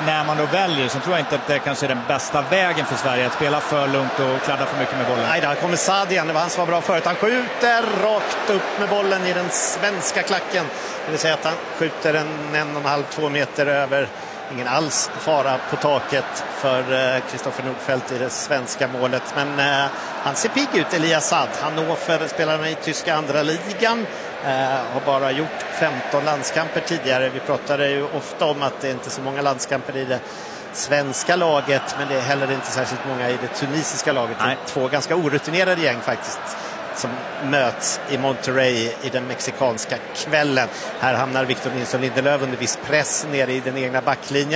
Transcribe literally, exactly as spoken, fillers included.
när man då väljer, så tror jag inte att det kanske är den bästa vägen för Sverige att spela för lugnt och kladda för mycket med bollen. Nej, där kommer Saad igen. Det var han som var bra förut. Han skjuter rakt upp med bollen i den svenska klacken. Det vill säga att han skjuter en en och en halv, två meter över. Ingen alls fara på taket för Kristoffer Nordfeldt i det svenska målet. Men eh, han ser pigg ut, Elias Saad. Hannover spelarna i tyska andra ligan. Eh, har bara gjort femton landskamper tidigare. Vi pratade ju ofta om att det inte är så många landskamper i det svenska laget, men det är heller inte särskilt många i det tunisiska laget. Det är två ganska orutinerade gäng faktiskt som möts i Monterrey i den mexikanska kvällen. Här hamnar Victor Nilsson Lindelöf under viss press nere i den egna backlinjen.